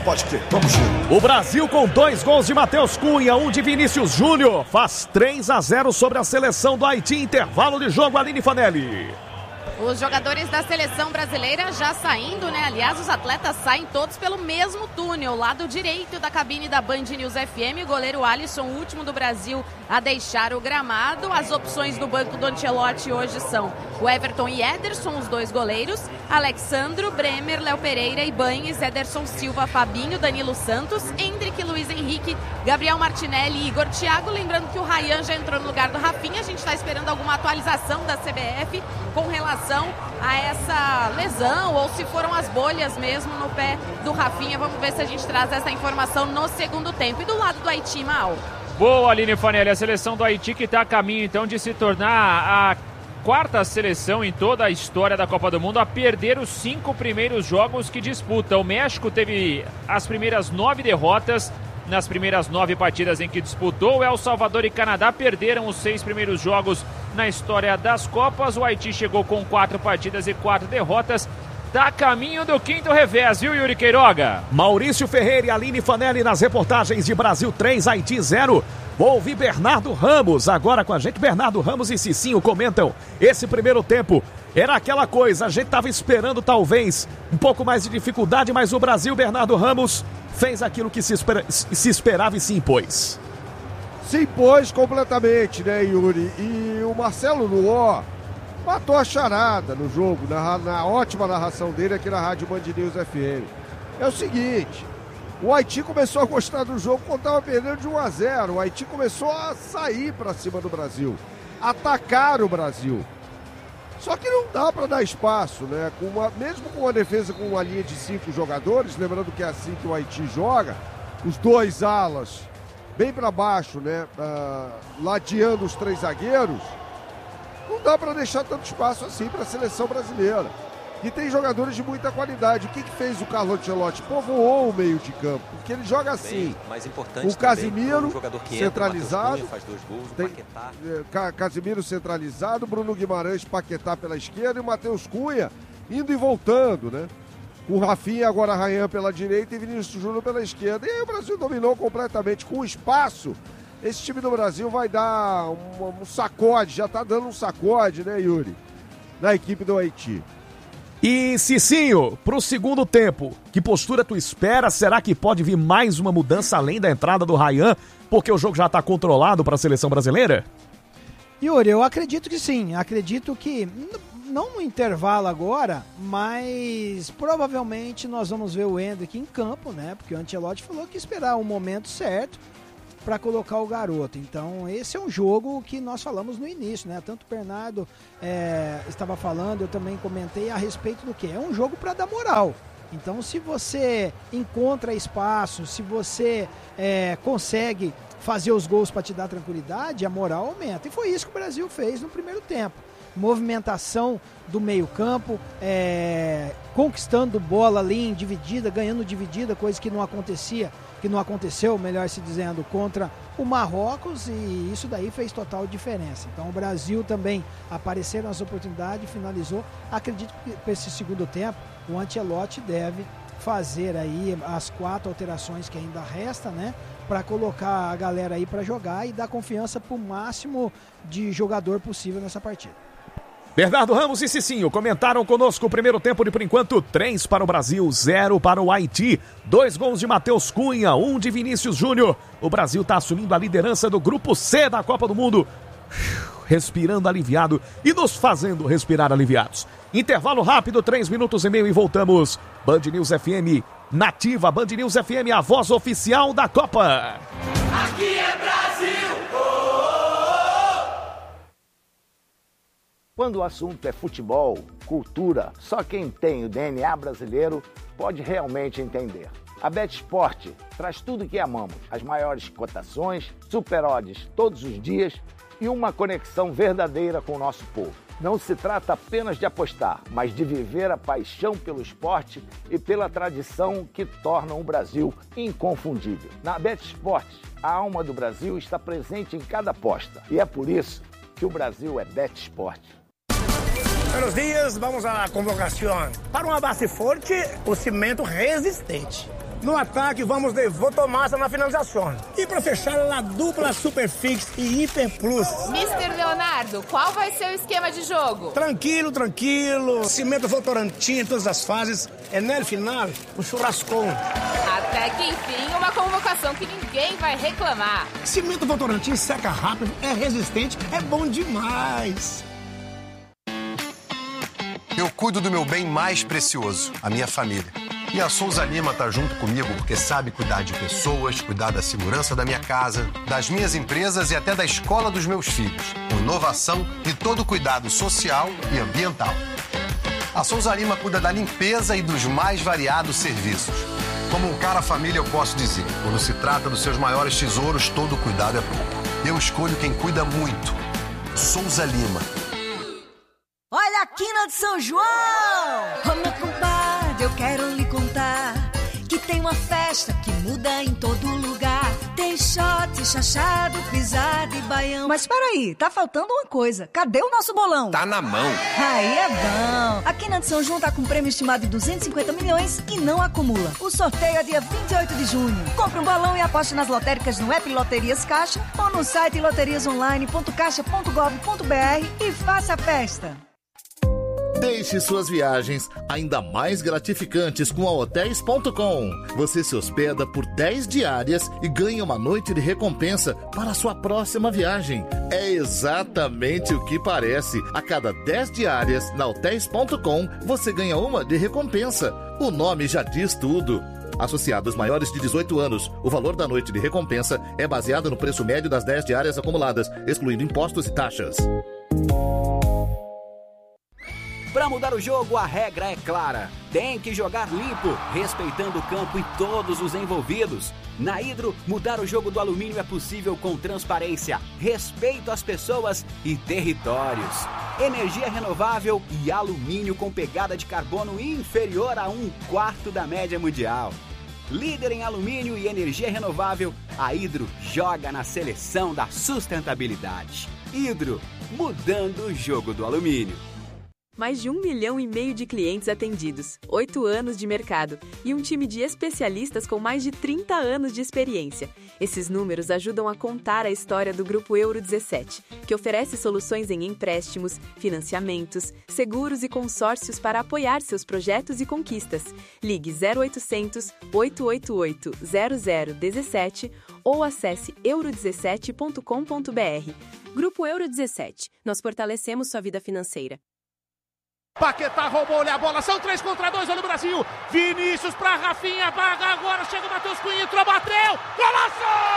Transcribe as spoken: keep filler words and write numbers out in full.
pode crer. Vamos junto. O Brasil com dois gols de Matheus Cunha, um de Vinícius Júnior, faz três a zero sobre a seleção do Haiti. Intervalo de jogo, Aline Fanelli. Os jogadores da seleção brasileira já saindo, né? Aliás, os atletas saem todos pelo mesmo túnel, lado direito da cabine da Band News F M. O goleiro Alisson, o último do Brasil a deixar o gramado. As opções do banco do Ancelotti hoje são o Everton e Ederson, os dois goleiros. Alexandro, Bremer, Léo Pereira, Ibanhes, Ederson Silva, Fabinho, Danilo Santos, Endrick, Luiz Henrique, Gabriel Martinelli e Igor Thiago. Lembrando que o Ryan já entrou no lugar do Rafinha. A gente está esperando alguma atualização da C B F com relação a essa lesão ou se foram as bolhas mesmo no pé do Rafinha. Vamos ver se a gente traz essa informação no segundo tempo. E do lado do Haiti, Mal. Boa, Aline Fanelli, a seleção do Haiti que está a caminho então de se tornar a quarta seleção em toda a história da Copa do Mundo a perder os cinco primeiros jogos que disputa. O México teve as primeiras nove derrotas nas primeiras nove partidas em que disputou. El Salvador e Canadá perderam os seis primeiros jogos na história das Copas. O Haiti chegou com quatro partidas e quatro derrotas. Tá a caminho do quinto revés, viu, Yuri Queiroga? Maurício Ferreira e Aline Fanelli nas reportagens de Brasil três, Haiti zero. Vou ouvir Bernardo Ramos agora com a gente. Bernardo Ramos e Cicinho comentam esse primeiro tempo. Era aquela coisa, a gente tava esperando talvez um pouco mais de dificuldade, mas o Brasil, Bernardo Ramos, fez aquilo que se, espera, se esperava e se impôs. Se impôs completamente, né, Yuri? E o Marcelo Luó matou a charada no jogo, na, na ótima narração dele aqui na Rádio Band News F M. É o seguinte, o Haiti começou a gostar do jogo quando estava perdendo de um a zero. O Haiti começou a sair para cima do Brasil, atacar o Brasil. Só que não dá para dar espaço, né? Com uma, mesmo com uma defesa com uma linha de cinco jogadores, lembrando que é assim que o Haiti joga, os dois alas bem para baixo, né? Uh, ladeando os três zagueiros, não dá para deixar tanto espaço assim para a seleção brasileira. E tem jogadores de muita qualidade. O que, que fez o Carlo Ancelotti? Povoou o meio de campo, porque ele joga assim. Bem, mais importante o Casimiro um jogador que centralizado, entra, faz dois gols, tem, o Paquetá. É, Casimiro centralizado, Bruno Guimarães, Paquetá pela esquerda e o Matheus Cunha indo e voltando, né? O Rafinha, agora Ryan pela direita e Vinícius Júnior pela esquerda. E aí o Brasil dominou completamente com espaço. Esse time do Brasil vai dar um, um sacode, já tá dando um sacode, né, Yuri? Na equipe do Haiti. E Cicinho, pro segundo tempo, que postura tu espera? Será que pode vir mais uma mudança além da entrada do Ryan? Porque o jogo já tá controlado para a seleção brasileira? Yuri, eu acredito que sim. Acredito que, não no intervalo agora, mas provavelmente nós vamos ver o Endrick em campo, né? Porque o Ancelotti falou que esperar o momento certo para colocar o garoto. Então esse é um jogo que nós falamos no início, né? Tanto o Bernardo é, estava falando, eu também comentei a respeito do que é um jogo para dar moral. Então se você encontra espaço, se você é, consegue fazer os gols para te dar tranquilidade, a moral aumenta. E foi isso que o Brasil fez no primeiro tempo. Movimentação do meio campo, é, conquistando bola ali em dividida, ganhando dividida, coisa que não acontecia, que não aconteceu, melhor se dizendo, contra o Marrocos, e isso daí fez total diferença. Então o Brasil também apareceu nas oportunidades, finalizou. Acredito que para esse segundo tempo o Ancelotti deve fazer aí as quatro alterações que ainda resta, né, para colocar a galera aí para jogar e dar confiança para o máximo de jogador possível nessa partida. Bernardo Ramos e Cicinho comentaram conosco o primeiro tempo de, por enquanto, três para o Brasil, zero para o Haiti. Dois gols de Matheus Cunha, um de Vinícius Júnior. O Brasil está assumindo a liderança do Grupo C da Copa do Mundo. Respirando aliviado e nos fazendo respirar aliviados. Intervalo rápido, três minutos e meio e voltamos. Band News F M, nativa. Band News F M, a voz oficial da Copa. Aqui é Brasil! Quando o assunto é futebol, cultura, só quem tem o D N A brasileiro pode realmente entender. A BetSport traz tudo o que amamos, as maiores cotações, super odds todos os dias e uma conexão verdadeira com o nosso povo. Não se trata apenas de apostar, mas de viver a paixão pelo esporte e pela tradição que tornam o Brasil inconfundível. Na BetSport, a alma do Brasil está presente em cada aposta e é por isso que o Brasil é BetSport. Buenos dias, vamos à convocação. Para uma base forte, o cimento resistente. No ataque, vamos de Votomassa na finalização. E para fechar, a dupla Superfix e Hiper Plus. mister Leonardo, qual vai ser o esquema de jogo? Tranquilo, tranquilo. Cimento Votorantim em todas as fases. É no final, um churrascão. Até que enfim, uma convocação que ninguém vai reclamar. Cimento Votorantim seca rápido, é resistente, é bom demais. Eu cuido do meu bem mais precioso, a minha família. E a Souza Lima tá junto comigo porque sabe cuidar de pessoas, cuidar da segurança da minha casa, das minhas empresas e até da escola dos meus filhos. Com inovação e todo cuidado social e ambiental. A Souza Lima cuida da limpeza e dos mais variados serviços. Como um cara família, eu posso dizer, quando se trata dos seus maiores tesouros, todo cuidado é pouco. Eu escolho quem cuida muito. Souza Lima. Olha a quina de São João! Ô meu compadre, eu quero lhe contar que tem uma festa que muda em todo lugar. Tem shot, chachado, pisada e baião. Mas peraí, tá faltando uma coisa. Cadê o nosso bolão? Tá na mão. Aí é bom. A quina de São João tá com prêmio estimado de duzentos e cinquenta milhões e não acumula. O sorteio é dia vinte e oito de junho. Compre um bolão e aposte nas lotéricas no app Loterias Caixa ou no site loterias online ponto caixa ponto gov ponto br e faça a festa. Deixe suas viagens ainda mais gratificantes com a hotéis ponto com. Você se hospeda por dez diárias e ganha uma noite de recompensa para a sua próxima viagem. É exatamente o que parece. A cada dez diárias na hotéis ponto com, você ganha uma de recompensa. O nome já diz tudo. Associados maiores de dezoito anos, o valor da noite de recompensa é baseado no preço médio das dez diárias acumuladas, excluindo impostos e taxas. Para mudar o jogo, a regra é clara. Tem que jogar limpo, respeitando o campo e todos os envolvidos. Na Hidro, mudar o jogo do alumínio é possível com transparência, respeito às pessoas e territórios. Energia renovável e alumínio com pegada de carbono inferior a um quarto da média mundial. Líder em alumínio e energia renovável, a Hidro joga na seleção da sustentabilidade. Hidro, mudando o jogo do alumínio. Mais de um milhão e meio de clientes atendidos, oito anos de mercado e um time de especialistas com mais de trinta anos de experiência. Esses números ajudam a contar a história do Grupo Euro dezessete, que oferece soluções em empréstimos, financiamentos, seguros e consórcios para apoiar seus projetos e conquistas. Ligue zero oitocentos, oito oito oito, zero zero um sete ou acesse euro dezessete ponto com ponto br. Grupo Euro dezessete. Nós fortalecemos sua vida financeira. Paquetá roubou, olha a bola, são três contra dois, olha o Brasil. Vinícius pra Rafinha, vaga agora, chega o Matheus Cunha, entrou, bateu, golaço!